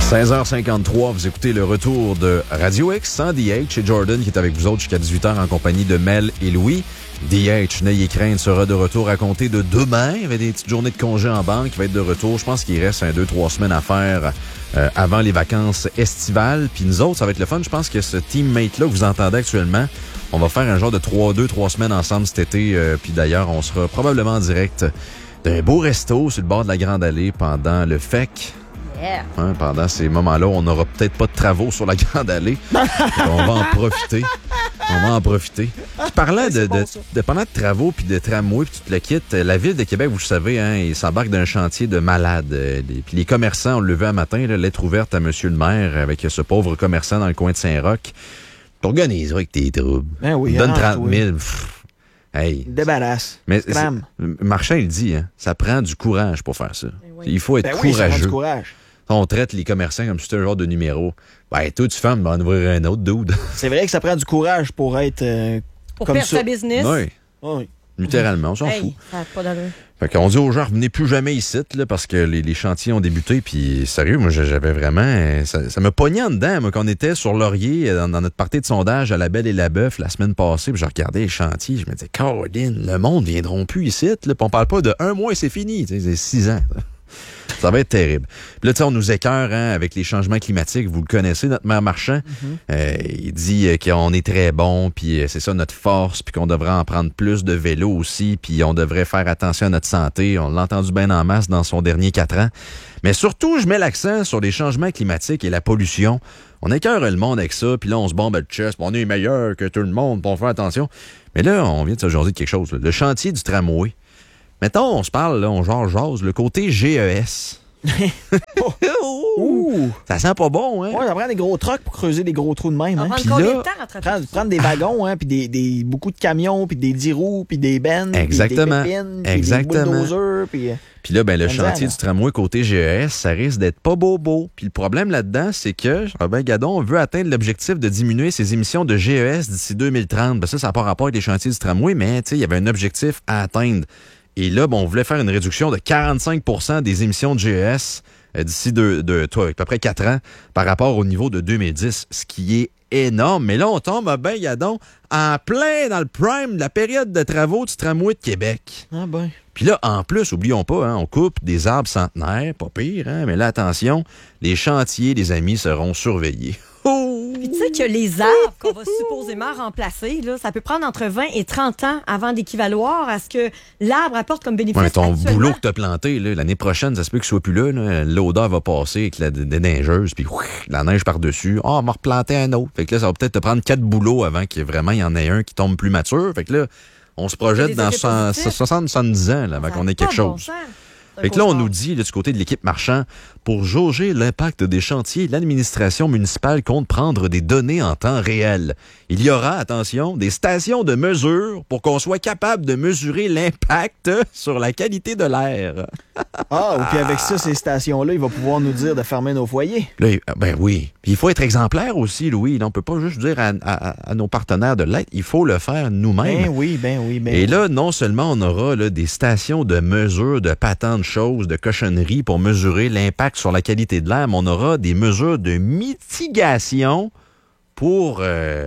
16h53, vous écoutez le retour de Radio X sans DH et Jordan qui est avec vous autres jusqu'à 18h en compagnie de Mel et Louis. DH, n'ayez crainte, sera de retour à compter de demain. Il y avait des petites journées de congé en banque. Il va être de retour. Je pense qu'il reste 2-3 semaines à faire avant les vacances estivales. Puis nous autres, ça va être le fun. Je pense que ce teammate-là que vous entendez actuellement, on va faire un genre de 2-3 semaines ensemble cet été. Puis d'ailleurs, on sera probablement en direct d'un beau resto sur le bord de la Grande Allée pendant le FEC. Yeah. Hein, pendant ces moments-là, on n'aura peut-être pas de travaux sur la Grande Allée. On va en profiter. Parlant de pendant de travaux puis de tramway puis tu te le quittes, la Ville de Québec, vous le savez, hein, il s'embarque d'un chantier de malade. Puis les commerçants, on le vu un matin, là, lettre ouverte à monsieur le maire avec ce pauvre commerçant dans le coin de Saint-Roch. T'organiseras avec tes troubles. Ben oui, donne 30 000. Hey. Débarrasse. Mais Marchand, il dit, hein, ça prend du courage pour faire ça. Ben oui. Il faut être courageux. Ça prend du courage. On traite les commerçants comme si c'était un genre de numéro. Ben, toi, tu fermes, ben, on va en ouvrir un autre, dude. C'est vrai que ça prend du courage pour être pour comme faire ça. sa business. Oui. Littéralement, on s'en fout. Ça n'a pas d'allure. Fait qu'on dit aux gens, revenez plus jamais ici, là, parce que les chantiers ont débuté. Puis, sérieux, moi, j'avais vraiment... Ça me pognait en dedans, moi, qu'on était sur Laurier, dans notre partie de sondage à La Belle et la Bœuf, la semaine passée, puis je regardais les chantiers, je me disais, Caroline, le monde ne viendront plus ici, là. Puis on parle pas de 1 mois et c'est fini, c'est 6 ans. Ça va être terrible. Puis là, tu sais, on nous écœure hein, avec les changements climatiques. Vous le connaissez, notre maire Marchand. Il dit qu'on est très bon, puis c'est ça notre force, puis qu'on devrait en prendre plus de vélos aussi, puis on devrait faire attention à notre santé. On l'a entendu bien en masse dans son dernier 4 ans. Mais surtout, je mets l'accent sur les changements climatiques et la pollution. On écœure le monde avec ça, puis là, on se bombe le chest. On est meilleur que tout le monde pour faire attention. Mais là, on vient de se jaser de quelque chose. Là. Le chantier du tramway. Mettons, on se parle, là, on jase, le côté GES. Ça sent pas bon, hein? Ouais, ça prend des gros trucks pour creuser des gros trous de même. On Hein? prend combien de temps prendre des wagons, hein, puis beaucoup de camions, puis des 10 roues, puis des bennes, exactement. puis des pépines, puis exactement. des bulldozers, puis... Puis là, ben, le chantier du tramway côté GES, ça risque d'être pas beau. Puis le problème là-dedans, c'est que, Robin Gadon veut atteindre l'objectif de diminuer ses émissions de GES d'ici 2030. Ben ça n'a pas rapport avec les chantiers du tramway, mais il y avait un objectif à atteindre. Et là, on voulait faire une réduction de 45 % des émissions de GES d'ici à peu près 4 ans par rapport au niveau de 2010, ce qui est énorme. Mais là, on tombe, ben, Gadon, en plein dans le prime de la période de travaux du tramway de Québec. Ah ben... Puis là, en plus, oublions pas, hein, on coupe des arbres centenaires, pas pire, hein, mais là, attention, les chantiers, les amis, seront surveillés. Puis tu sais que les arbres qu'on va supposément remplacer, là, ça peut prendre entre 20 et 30 ans avant d'équivaloir à ce que l'arbre apporte comme bénéfice. Ouais, ton actuellement. boulot que tu as planté, là, l'année prochaine, ça se peut qu'il soit plus là. L'odeur va passer avec la neigeuse, puis la neige par-dessus. Ah, on va replanter un autre. Fait que là, ça va peut-être te prendre 4 boulots avant qu'il y en ait un qui tombe plus mature. Fait que là, on se projette dans 60-70 ans là, avant qu'on ait quelque chose. Bon fait que là, on nous dit, là, du côté de l'équipe Marchand, pour jauger l'impact des chantiers, l'administration municipale compte prendre des données en temps réel. Il y aura, attention, des stations de mesure pour qu'on soit capable de mesurer l'impact sur la qualité de l'air. Ah, puis avec ça, ces stations-là, il va pouvoir nous dire de fermer nos foyers. Là, ben oui. Puis il faut être exemplaire aussi, Louis. Là, on peut pas juste dire à nos partenaires de l'être. Il faut le faire nous-mêmes. Ben oui. Et là, non seulement on aura là, des stations de mesure, de patentes choses, de cochonneries pour mesurer l'impact sur la qualité de l'air, mais on aura des mesures de mitigation pour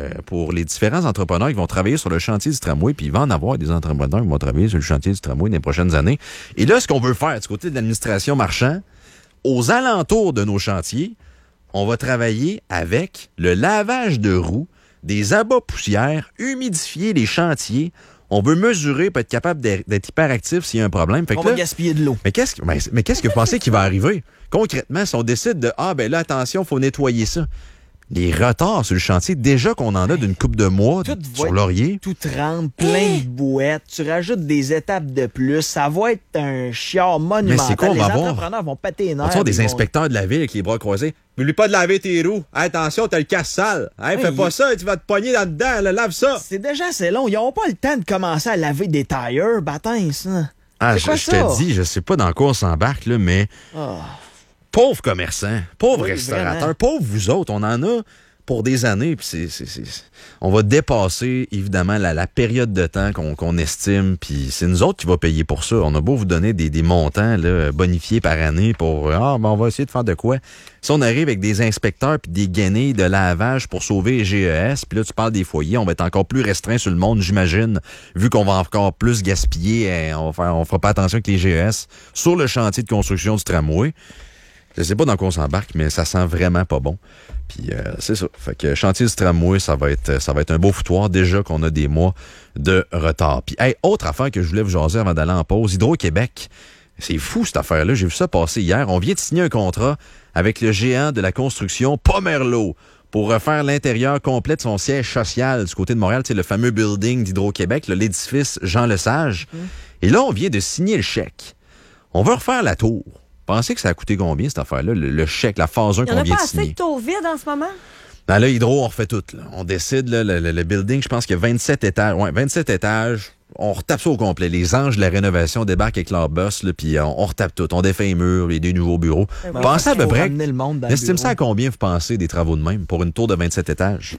les différents entrepreneurs qui vont travailler sur le chantier du tramway, puis il va en avoir des entrepreneurs qui vont travailler sur le chantier du tramway dans les prochaines années. Et là, ce qu'on veut faire du côté de l'administration Marchand, aux alentours de nos chantiers, on va travailler avec le lavage de roues, des abats poussières, humidifier les chantiers. On veut mesurer pour être capable d'être hyperactif s'il y a un problème. Fait que on va gaspiller de l'eau. Mais qu'est-ce que vous pensez qui va arriver? Concrètement, si on décide de « Ah, ben là, attention, il faut nettoyer ça », les retards sur le chantier, déjà qu'on en a d'une couple de mois sur Laurier. Tout trempe, plein de bouettes. Tu rajoutes des étapes de plus. Ça va être un chiard monumental. Mais c'est quoi, on va les entrepreneurs vont péter les nerfs. On va des inspecteurs de la ville avec les bras croisés. N'oublie pas de laver tes roues. Hey, attention, t'as le casse sale. Hey, fais pas ça, tu vas te pogner là-dedans. Là, lave ça. C'est déjà assez long. Ils n'auront pas le temps de commencer à laver des tires, bâtins, ça. Ah, je te dis, je sais pas dans quoi on s'embarque, là, mais... Pauvres commerçants, pauvres restaurateurs, pauvres vous autres, on en a pour des années. Puis on va dépasser, évidemment, la période de temps qu'on estime. Puis c'est nous autres qui va payer pour ça. On a beau vous donner des montants là, bonifiés par année pour on va essayer de faire de quoi. Si on arrive avec des inspecteurs puis des guenilles de lavage pour sauver les GES, puis là, tu parles des foyers, on va être encore plus restreint sur le monde, j'imagine, vu qu'on va encore plus gaspiller. On fera pas attention avec les GES sur le chantier de construction du tramway. Je sais pas dans quoi on s'embarque, mais ça sent vraiment pas bon. Puis c'est ça. Fait que chantier du tramway, ça va être un beau foutoir. Déjà qu'on a des mois de retard. Puis, autre affaire que je voulais vous jaser avant d'aller en pause, Hydro-Québec. C'est fou, cette affaire-là. J'ai vu ça passer hier. On vient de signer un contrat avec le géant de la construction Pomerleau pour refaire l'intérieur complet de son siège social du côté de Montréal. C'est le fameux building d'Hydro-Québec, là, l'édifice Jean Lesage. Et là, on vient de signer le chèque. On va refaire la tour. Pensez que ça a coûté combien, cette affaire-là? Le chèque, la phase 1 qu'on vient de signer. Il n'y en a pas assez de tours vides en ce moment? Ben là, Hydro, on refait tout. Là. On décide, là, le building, je pense qu'il y a 27 étages. Ouais, 27 étages. On retape ça au complet. Les anges de la rénovation débarquent avec leur boss, là, puis on retape tout. On défait les murs, il y a des nouveaux bureaux. Pensez à peu près. Estime ça à combien vous pensez des travaux de même pour une tour de 27 étages?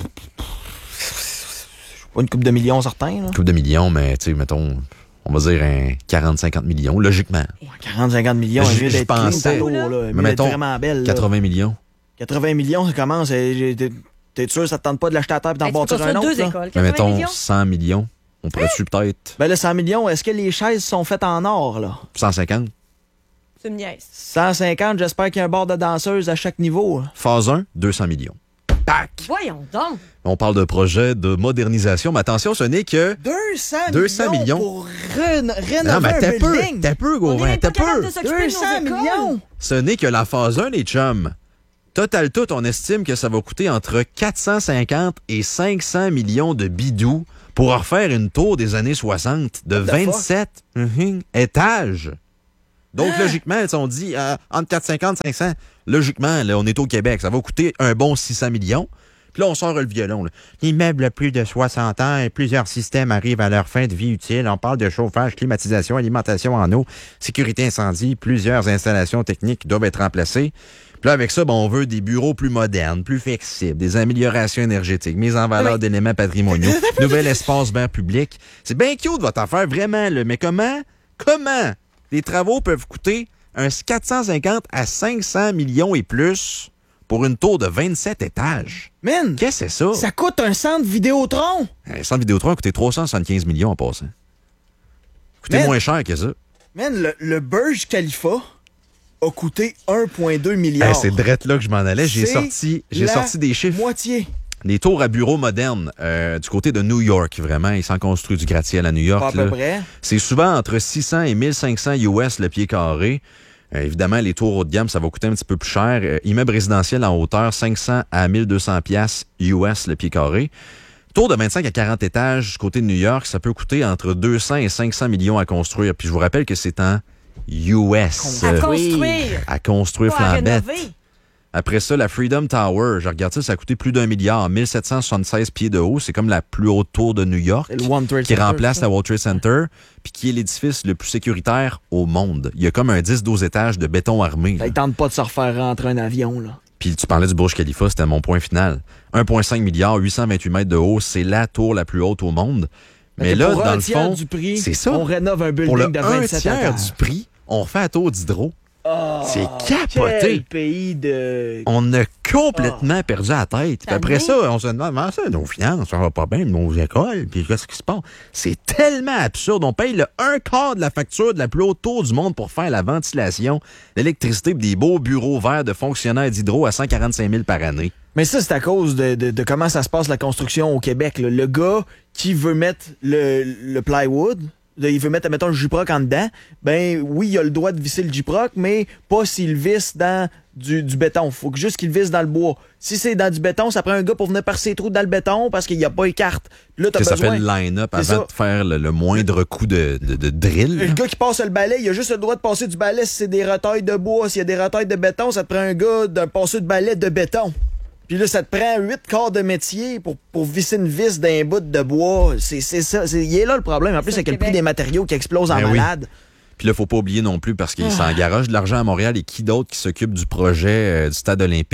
Une couple de millions certains. Là. Une couple de millions, mais tu sais, mettons... On va dire 40-50 millions, logiquement. 40-50 millions, il mieux d'être pensais, clean, là. Mais mettons, vraiment belle. 80 millions. 80 millions, ça commence. T'es sûr que ça te tente pas de l'acheter à terre et d'en bâtir un autre? Écoles, mais mettons 100 millions. On pourrait-tu peut-être... Ben là, 100 millions, est-ce que les chaises sont faites en or, là? 150. Tu me niaises. 150, j'espère qu'il y a un bord de danseuse à chaque niveau. Phase 1, 200 millions. Pac! Voyons donc! On parle de projet de modernisation, mais attention, ce n'est que... 200 millions pour rénover non, mais un building. T'as peu, Gauvin, t'as peu. 200 millions! Ce n'est que la phase 1, les chums. Total tout, on estime que ça va coûter entre 450 et 500 millions de bidous pour refaire une tour des années 60 de 27 étages. Donc, logiquement, on dit entre 450 et 500. Logiquement, là, on est au Québec. Ça va coûter un bon 600 millions. Puis là, on sort le violon. Là. L'immeuble a plus de 60 ans et plusieurs systèmes arrivent à leur fin de vie utile. On parle de chauffage, climatisation, alimentation en eau, sécurité incendie. Plusieurs installations techniques doivent être remplacées. Puis là, avec ça, on veut des bureaux plus modernes, plus flexibles, des améliorations énergétiques, mise en valeur d'éléments patrimoniaux, nouvel espace vert public. C'est bien cute votre affaire, vraiment. Là. Mais comment les travaux peuvent coûter un 450 à 500 millions et plus pour une tour de 27 étages? Man! Qu'est-ce que c'est ça? Ça coûte un centre Vidéotron! Un centre Vidéotron a coûté 375 millions en passant. Coûté moins cher que ça. Man, le Burj Khalifa a coûté 1,2 milliard. C'est drette là que je m'en allais. J'ai sorti des chiffres. Moitié. Les tours à bureaux modernes du côté de New York, vraiment. Ils s'en construisent du gratte-ciel à New York. Pas à peu près. C'est souvent entre 600 et 1500 US le pied carré. Évidemment, les tours haut de gamme, ça va coûter un petit peu plus cher. Immeuble résidentiel en hauteur, 500 à 1200 piastres US le pied carré. Tour de 25 à 40 étages du côté de New York, ça peut coûter entre 200 et 500 millions à construire. Puis je vous rappelle que c'est en US. À construire flambette. Après ça, la Freedom Tower, je regarde ça, ça a coûté plus d'1 milliard, 1776 pieds de haut. C'est comme la plus haute tour de New York qui remplace la World Trade Center, puis qui est l'édifice le plus sécuritaire au monde. Il y a comme un 10-12 étages de béton armé. Il tente pas de se refaire rentrer un avion, là. Puis tu parlais du Burj Khalifa, c'était mon point final. 1,5 milliard, 828 mètres de haut, c'est la tour la plus haute au monde. Mais là, dans le fond, c'est ça. On rénove un building pour le de 27 tiers du prix, on refait la tour d'Hydro. C'est capoté. Quel pays de... On a complètement perdu la tête. Puis après ça, on se demande, comment ça, nos finances, ça va pas bien, nos écoles, puis qu'est-ce qui se passe? C'est tellement absurde. On paye le 1/4 de la facture de la plus haute tour du monde pour faire la ventilation, l'électricité, des beaux bureaux verts de fonctionnaires d'Hydro à 145 000 par année. Mais ça, c'est à cause de comment ça se passe la construction au Québec. Là. Le gars qui veut mettre le plywood... il veut mettre, mettons, le Gyproc en dedans, ben oui, il a le droit de visser le Gyproc, mais pas s'il visse dans du béton. Faut que juste qu'il visse dans le bois. Si c'est dans du béton, ça prend un gars pour venir percer les trous dans le béton parce qu'il n'y a pas les cartes. Là, t'as besoin... Ça fait le line-up avant de faire le moindre coup de drill. Le gars qui passe le balai, il a juste le droit de passer du balai si c'est des retailles de bois. S'il y a des retailles de béton, ça te prend un gars d'un passeur de balai de béton. Puis là, ça te prend 8 quarts de métier pour visser une vis d'un bout de bois. C'est ça. Il est là le problème. En plus, avec le prix des matériaux qui explose en malade. Oui. Puis là, faut pas oublier non plus parce qu'il s'en garoche de l'argent à Montréal et qui d'autre qui s'occupe du projet du stade olympique?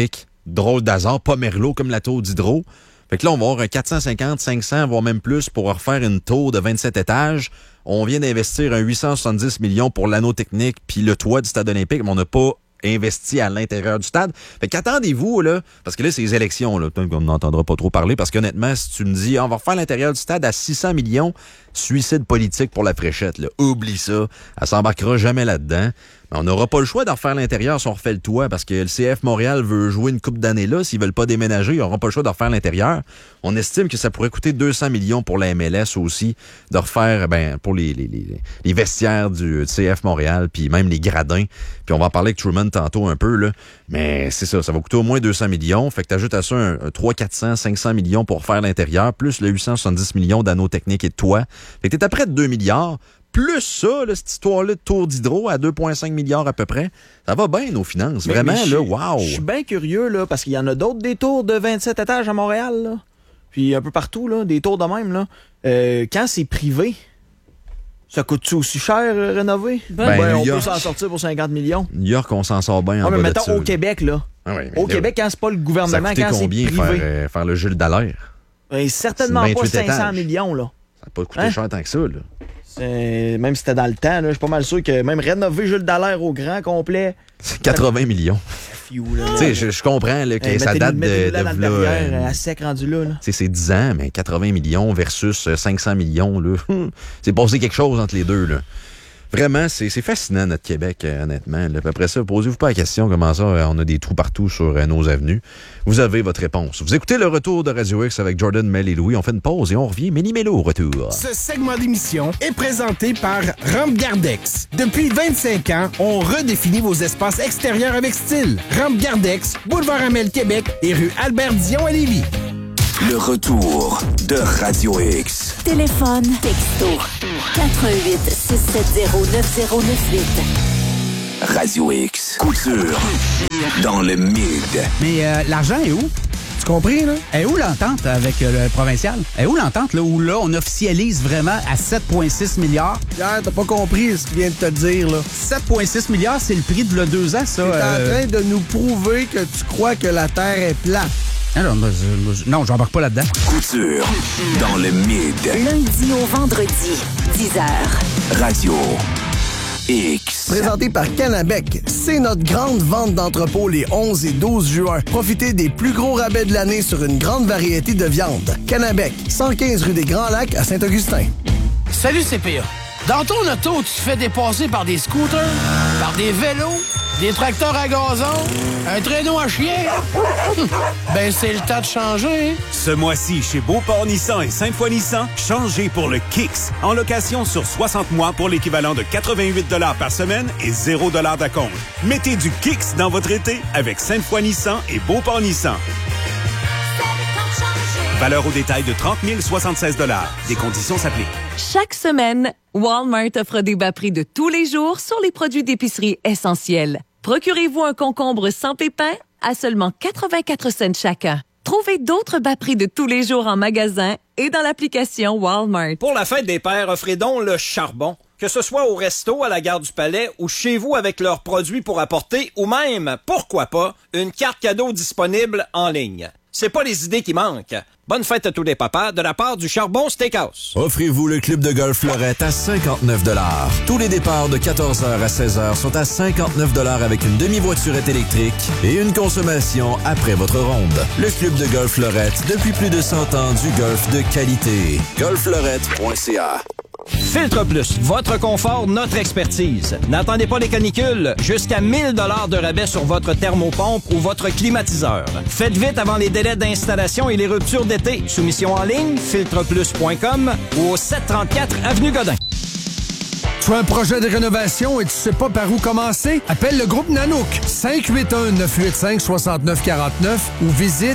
drôle d'hasard, pas Merlot comme la tour d'Hydro. Fait que là, on va avoir un 450, 500, voire même plus pour refaire une tour de 27 étages. On vient d'investir un 870 millions pour l'anneau technique puis le toit du stade olympique, mais on n'a pas investi à l'intérieur du stade. Fait qu'attendez-vous, là, parce que là, c'est les élections, là, peut-être qu'on n'entendra pas trop parler, parce qu'honnêtement, si tu me dis, on va refaire l'intérieur du stade à 600 millions, suicide politique pour la fréchette, là. Oublie ça. Elle s'embarquera jamais là-dedans. Mais on n'aura pas le choix d'en refaire l'intérieur si on refait le toit, parce que le CF Montréal veut jouer une coupe d'années là. S'ils veulent pas déménager, ils n'auront pas le choix de refaire l'intérieur. On estime que ça pourrait coûter 200 millions pour la MLS aussi, de refaire, pour les vestiaires du CF Montréal, puis même les gradins. Puis on va en parler avec Truman tantôt un peu, là. Mais c'est ça va coûter au moins 200 millions. Fait que t'ajoutes à ça un 300, 400, 500 millions pour faire l'intérieur, plus le 870 millions d'anneaux techniques et de toit. Fait que t'es à près de 2 milliards. Plus ça, là, cette histoire-là de tour d'hydro à 2,5 milliards à peu près, ça va bien nos finances. Vraiment, là, wow! Je suis bien curieux, là, parce qu'il y en a d'autres des tours de 27 étages à Montréal, là. Puis un peu partout, là, des tours de même, là. Quand c'est privé, ça coûte-tu aussi cher rénover? On peut s'en sortir pour 50 millions. New York, on s'en sort bien en bas de mettons ça, au Québec, là. Au Québec, quand c'est pas le gouvernement, quand c'est privé. Ça a coûté combien faire le Jules Dallaire? Certainement pas 500 millions, là. Ça n'a pas coûté cher tant que ça, là. Même si c'était dans le temps, je suis pas mal sûr que même rénover Jules Dallaire au grand complet... C'est 80 millions. Tu sais, je comprends là, que ça date de à sec rendu là. C'est 10 ans, mais 80 millions versus 500 millions, là. C'est passé quelque chose entre les deux, là. Vraiment, c'est fascinant, notre Québec, honnêtement. Là. Après ça, posez-vous pas la question comment ça, on a des trous partout sur nos avenues. Vous avez votre réponse. Vous écoutez le retour de Radio X avec Jordan, Mel et Louis. On fait une pause et on revient. Méli-mélo au retour. Ce segment d'émission est présenté par Rampe Gardex. Depuis 25 ans, on redéfinit vos espaces extérieurs avec style. Rampe Gardex, boulevard Amel, Québec et rue Albert-Dion à Lévis. Le retour de Radio X. Téléphone, texto, 88 670 9098. Radio X. Couture. Dans le mid. Mais l'argent est où? Tu compris, là? Est où l'entente avec le provincial? Est où l'entente, là, où là, on officialise vraiment à 7,6 milliards? Pierre, t'as pas compris ce qu'il vient de te dire, là. 7,6 milliards, c'est le prix de là 2 ans, ça. T'es en train de nous prouver que tu crois que la Terre est plate. Alors, non, j'embarque pas là-dedans. Couture. Dans le mid. Lundi au vendredi, 10h. Radio X. Présenté par Canabec, c'est notre grande vente d'entrepôt les 11 et 12 juin. Profitez des plus gros rabais de l'année sur une grande variété de viandes. Canabec, 115 rue des Grands Lacs à Saint-Augustin. Salut CPA. Dans ton auto, tu te fais dépasser par des scooters, par des vélos, des tracteurs à gazon, un traîneau à chien. Ben, c'est le temps de changer. Ce mois-ci, chez Beauport Nissan et Sainte-Foy Nissan, changez pour le Kicks. En location sur 60 mois pour l'équivalent de 88 $ par semaine et 0 $ d'acompte. Mettez du Kicks dans votre été avec Sainte-Foy Nissan et Beauport Nissan. Valeur au détail de 30 076 $. Des conditions s'appliquent. Chaque semaine, Walmart offre des bas prix de tous les jours sur les produits d'épicerie essentiels. Procurez-vous un concombre sans pépins à seulement 84 cents chacun. Trouvez d'autres bas prix de tous les jours en magasin et dans l'application Walmart. Pour la fête des pères, offrez donc le charbon. Que ce soit au resto, à la gare du Palais ou chez vous avec leurs produits pour apporter ou même, pourquoi pas, une carte cadeau disponible en ligne. C'est pas les idées qui manquent. Bonne fête à tous les papas de la part du Charbon Steakhouse. Offrez-vous le club de golf Lorette à 59 $. Tous les départs de 14h à 16h sont à 59 $ avec une demi-voiturette électrique et une consommation après votre ronde. Le club de golf Lorette, depuis plus de 100 ans du golf de qualité. golflorette.ca. Filtre Plus, votre confort, notre expertise. N'attendez pas les canicules. Jusqu'à 1 000 $ de rabais sur votre thermopompe ou votre climatiseur. Faites vite avant les délais d'installation et les ruptures d'été. Soumission en ligne, filtreplus.com ou au 734 Avenue Godin. Tu as un projet de rénovation et tu sais pas par où commencer? Appelle le groupe Nanook 581-985-6949 ou visite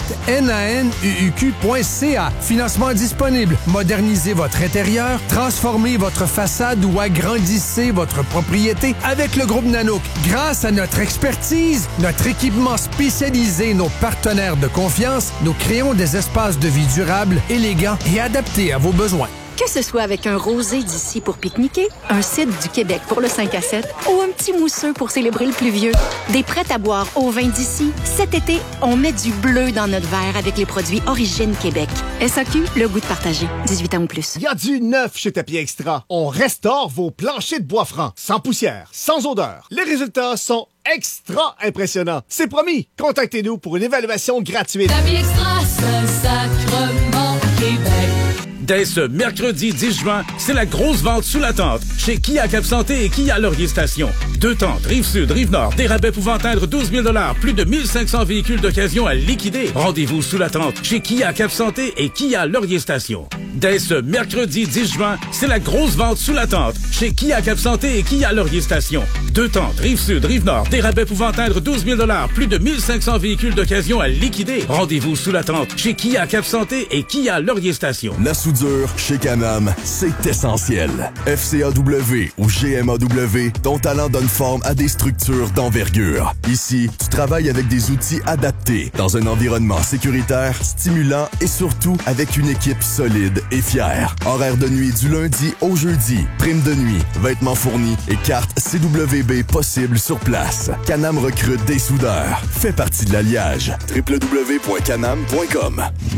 nanuq.ca. Financement disponible. Modernisez votre intérieur, transformez votre façade ou agrandissez votre propriété avec le groupe Nanook. Grâce à notre expertise, notre équipement spécialisé, nos partenaires de confiance, nous créons des espaces de vie durables, élégants et adaptés à vos besoins. Que ce soit avec un rosé d'ici pour pique-niquer, un cidre du Québec pour le 5 à 7 ou un petit mousseux pour célébrer le pluvieux, des prêts à boire au vin d'ici, cet été, on met du bleu dans notre verre avec les produits Origine Québec. SAQ, le goût de partager. 18 ans ou plus. Il y a du neuf chez Tapis Extra. On restaure vos planchers de bois franc, sans poussière, sans odeur. Les résultats sont extra impressionnants. C'est promis. Contactez-nous pour une évaluation gratuite. Tapis Extra, Saint-Sacrement, Québec. Dès ce mercredi 10 juin, c'est la grosse vente sous la tente chez Kia Cap-Santé et Kia Laurier Station. 2 tentes, Rive-Sud, Rive-Nord, des rabais pouvant atteindre 12 000 $, plus de 1500 véhicules d'occasion à liquider. Rendez-vous sous la tente chez Kia Cap-Santé et Kia Laurier Station. Dès ce mercredi 10 juin, c'est la grosse vente sous la tente chez Kia Cap-Santé et Kia Laurier Station. 2 tentes, Rive-Sud, Rive-Nord, des rabais pouvant atteindre 12 000 $, plus de 1500 véhicules d'occasion à liquider. Rendez-vous sous la tente chez Kia Cap-Santé et Kia Laurier Station. La soudure chez Can-Am, c'est essentiel. FCAW ou GMAW, ton talent donne forme à des structures d'envergure. Ici, tu travailles avec des outils adaptés, dans un environnement sécuritaire, stimulant et surtout avec une équipe solide et fière. Horaire de nuit du lundi au jeudi, prime de nuit, vêtements fournis et carte CWB possible sur place. Can-Am recrute des soudeurs. Fais partie de l'alliage. www.canam.com.